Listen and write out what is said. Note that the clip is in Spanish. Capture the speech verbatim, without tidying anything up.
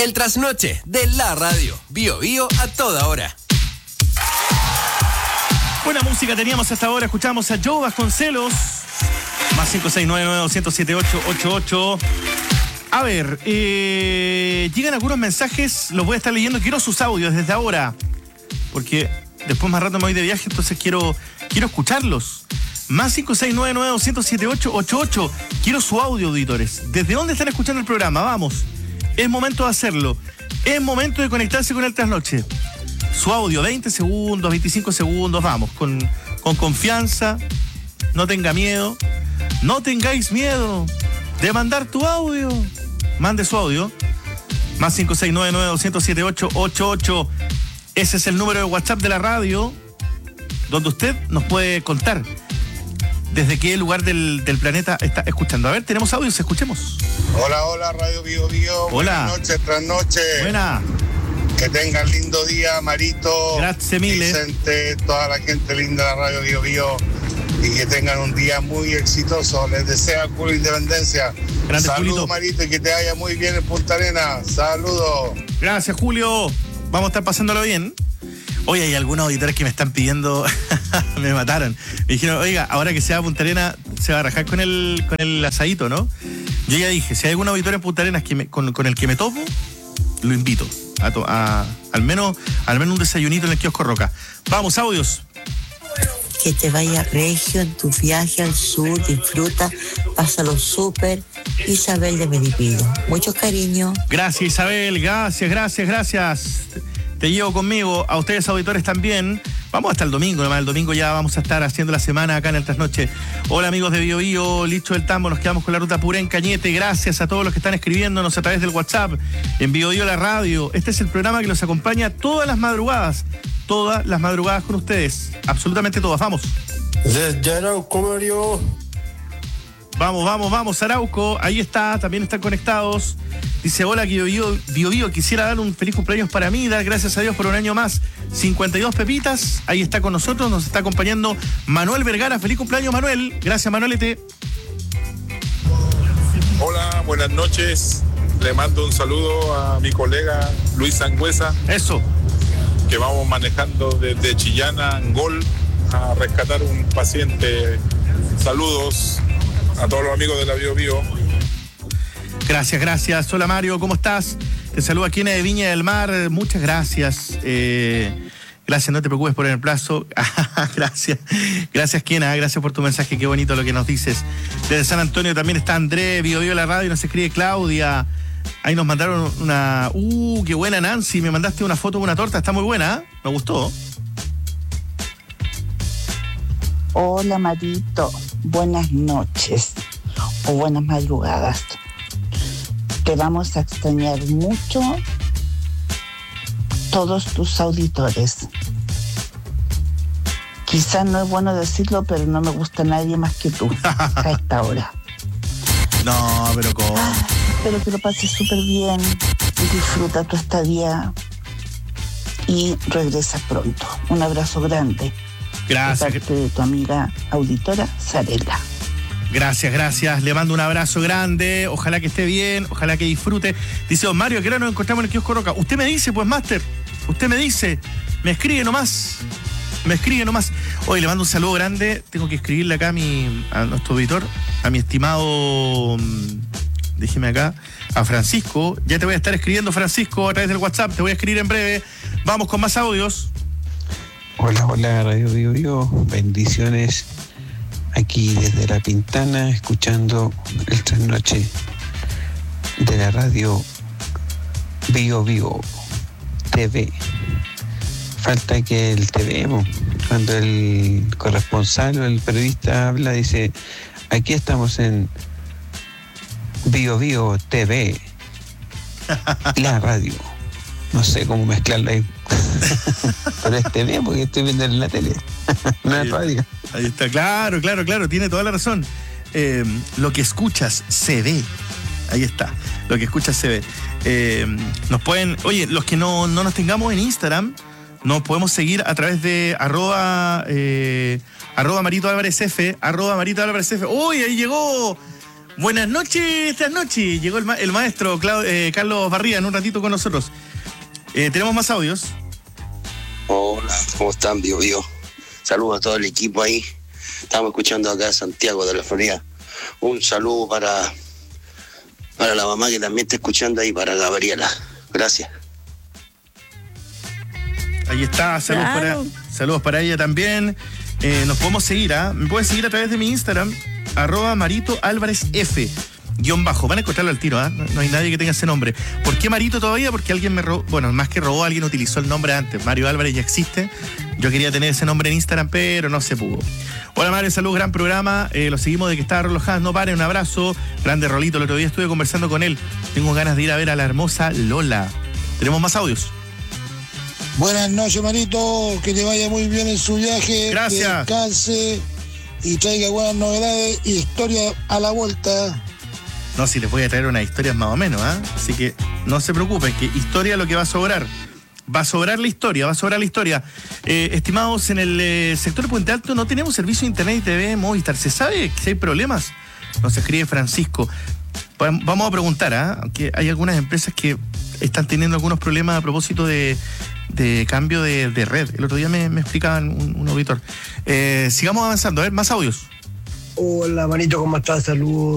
El trasnoche de la radio. Bio Bio a toda hora. Buena música teníamos hasta ahora. Escuchamos a Joe Vasconcelos. Más cinco seis nueve nueve dos cero siete ocho ocho ocho. A ver, eh, llegan algunos mensajes. Los voy a estar leyendo. Quiero sus audios desde ahora. Porque después más rato me voy de viaje. Entonces quiero, quiero escucharlos. Más cinco seis nueve nueve dos cero siete ocho ocho ocho. Quiero su audio, auditores. ¿Desde dónde están escuchando el programa? Vamos. Es momento de hacerlo. Es momento de conectarse con el trasnoche. Su audio, veinte segundos, veinticinco segundos, vamos, con, con confianza. No tenga miedo. No tengáis miedo de mandar tu audio. Mande su audio. Más cinco seis nueve nueve dos cero siete ocho ocho ocho. Ese es el número de WhatsApp de la radio, donde usted nos puede contar desde qué lugar del, del planeta está escuchando. A ver, tenemos audios, escuchemos. Hola, hola, Radio Bio Bio. Hola. Buenas noches, tras noche. Buena. Que tengan lindo día, Marito. Gracias, mille. Vicente, toda la gente linda de la Radio Bio Bio. Y que tengan un día muy exitoso. Les desea Julio Independencia. Grande, Saludos, Julito. Marito, y que te vaya muy bien en Punta Arenas. Saludos. Gracias, Julio. Vamos a estar pasándolo bien. Hoy hay algunos auditores que me están pidiendo, me mataron. Me dijeron, oiga, ahora que se va a Punta Arenas, se va a rajar con el, con el asadito, ¿no? Yo ya dije, si hay algún auditor en Punta Arenas que me, con, con el que me topo, lo invito a, to, a al menos al menos un desayunito en el kiosco Roca. Vamos, audios. Que te vaya regio en tu viaje al sur, disfruta, pásalo súper. Isabel de Melipilla. Mucho cariño. Gracias, Isabel, gracias, gracias, gracias. Te llevo conmigo, a ustedes auditores también. Vamos hasta el domingo, nomás el domingo ya vamos a estar haciendo la semana acá en el Trasnoche. Hola amigos de Bio Bio, Licho del Tambo, nos quedamos con la ruta Purén Cañete. Gracias a todos los que están escribiéndonos a través del WhatsApp, en Bio Bio la radio. Este es el programa que los acompaña todas las madrugadas, todas las madrugadas con ustedes, absolutamente todas, vamos. Desde Arauco, Mario. Vamos, vamos, vamos, Arauco, ahí está, también están conectados. Dice, hola, Bio Bio, Bio Bio, quisiera dar un feliz cumpleaños para mí, dar gracias a Dios por un año más. cincuenta y dos pepitas, ahí está con nosotros, nos está acompañando Manuel Vergara. Feliz cumpleaños, Manuel. Gracias, Manuelete. Hola, buenas noches. Le mando un saludo a mi colega Luis Sangüesa. Eso. Que vamos manejando desde Chillán a Angol a rescatar un paciente. Saludos a todos los amigos de la Bio Bio. Gracias, gracias. Hola Mario, ¿cómo estás? Te saluda Kiena de Viña del Mar. Muchas gracias. Eh, gracias, no te preocupes por el plazo. Gracias. Gracias, Kiena. Gracias por tu mensaje. Qué bonito lo que nos dices. Desde San Antonio también está André, Bio Bio la radio, nos escribe Claudia. Ahí nos mandaron una... Uh, qué buena, Nancy. Me mandaste una foto de una torta. Está muy buena, ¿eh? Me gustó. Hola, Marito. Buenas noches o buenas madrugadas. Te vamos a extrañar mucho, todos tus auditores. Quizás no es bueno decirlo, pero no me gusta nadie más que tú a esta hora. No, pero ¿cómo? Ah, espero que lo pases súper bien, disfruta tu estadía y regresa pronto. Un abrazo grande. Gracias. De parte de tu amiga auditora, Sarela. Gracias, gracias. Le mando un abrazo grande. Ojalá que esté bien, ojalá que disfrute. Dice don Mario, ¿a qué hora nos encontramos en el kiosco Roca? Usted me dice, pues, Máster. Usted me dice. Me escribe nomás. Me escribe nomás. Oye, le mando un saludo grande. Tengo que escribirle acá a, mi, a nuestro auditor, a mi estimado... Déjeme acá. A Francisco. Ya te voy a estar escribiendo, Francisco, a través del WhatsApp. Te voy a escribir en breve. Vamos con más audios. Hola, hola, Radio Bio Bio. Bendiciones. Aquí desde La Pintana, escuchando el trasnoche de la radio Bio Bio T V. Falta que el T V, cuando el corresponsal o el periodista habla, dice, aquí estamos en Bio Bio T V, la radio. No sé cómo mezclarla ahí. Pero es T V porque estoy viendo en la tele. No es radio. Ahí está, claro, claro, claro, tiene toda la razón. Eh, lo que escuchas se ve. Ahí está, lo que escuchas se ve. Eh, nos pueden, oye, los que no, no nos tengamos en Instagram, nos podemos seguir a través de arroba, eh, arroba Marito Álvarez F, arroba Marito Álvarez F. ¡Uy, ahí llegó! Buenas noches, esta noche. Llegó el, ma- el maestro Clau- eh, Carlos Barría en un ratito con nosotros. Eh, tenemos más audios. Hola, ¿cómo están, Bio Bio? Saludos a todo el equipo ahí. Estamos escuchando acá a Santiago de la Florida. Un saludo para, para la mamá que también está escuchando ahí, para Gabriela. Gracias. Ahí está, saludos, Claro. para, saludos para ella también. Eh, nos podemos seguir, ¿ah? Me pueden seguir a través de mi Instagram, arroba Marito Álvarez F, guión bajo. Van a encontrarlo al tiro, ¿ah? No, no hay nadie que tenga ese nombre. ¿Por qué Marito todavía? Porque alguien me robó, bueno, más que robó, alguien utilizó el nombre antes. Mario Álvarez ya existe. Yo quería tener ese nombre en Instagram, pero no se pudo. Hola Mario, saludos, gran programa. Eh, lo seguimos de que está relojado, no pare, un abrazo. Grande Rolito, el otro día estuve conversando con él. Tengo ganas de ir a ver a la hermosa Lola. Tenemos más audios. Buenas noches, Marito. Que te vaya muy bien en su viaje. Gracias. Que descanse y traiga buenas novedades y historia a la vuelta. No, si les voy a traer unas historias más o menos, ¿ah? Así que no se preocupen, que historia lo que va a sobrar. Va a sobrar la historia, va a sobrar la historia. Eh, estimados, en el eh, sector Puente Alto no tenemos servicio de internet y T V Movistar. ¿Se sabe si hay problemas? Nos escribe Francisco. Va- Vamos a preguntar, ¿ah? Aunque hay algunas empresas que están teniendo algunos problemas a propósito de, de cambio de, de red. El otro día me, me explicaban un, un auditor. Eh, sigamos avanzando, a ver, más audios. Hola, Marito, ¿cómo estás? Saludos.